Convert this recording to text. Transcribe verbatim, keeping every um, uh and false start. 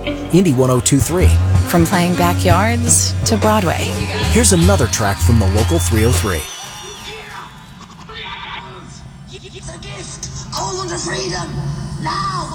Indy one oh two three. From playing backyards to Broadway. Here's another track from the local three oh three. It's a gift. Hold on to freedom. Now.